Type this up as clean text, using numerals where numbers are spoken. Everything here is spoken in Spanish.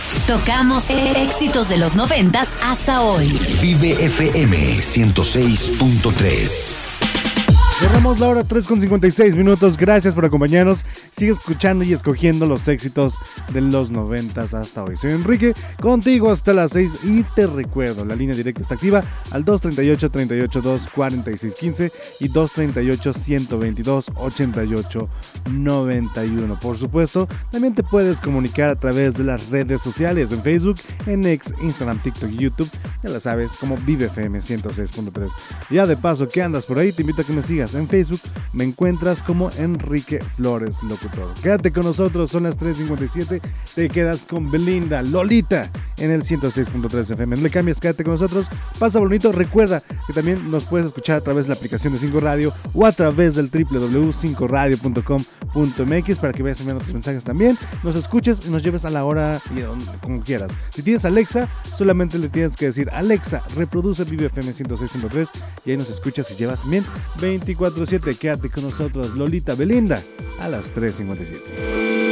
Tocamos éxitos de los 90s hasta hoy. Vive FM 106.3. Cerramos la hora 3:56. Gracias por acompañarnos. Sigue escuchando y escogiendo los éxitos de los 90s hasta hoy. Soy Enrique, contigo hasta las 6 y te recuerdo, la línea directa está activa al 238-382-4615 y 238-122-8891. Por supuesto, también te puedes comunicar a través de las redes sociales en Facebook, en X, Instagram, TikTok y YouTube. Ya lo sabes, como Vive FM 106.3. Ya de paso que andas por ahí, te invito a que me sigas en Facebook. Me encuentras como Enrique Flores Locutor. Quédate con nosotros, son las 3:57. Te quedas con Belinda, Lolita en el 106.3 FM. No le cambies, quédate con nosotros. Pasa bonito. Recuerda que también nos puedes escuchar a través de la aplicación de 5 Radio o a través del www.5radio.com.mx para que veas enviando tus mensajes también. Nos escuches y nos lleves a la hora y como quieras. Si tienes Alexa, solamente le tienes que decir: Alexa, reproduce Vive FM 106.3 y ahí nos escuchas y llevas también 24/7. Quédate con nosotros, Lolita, Belinda, a las 3:57.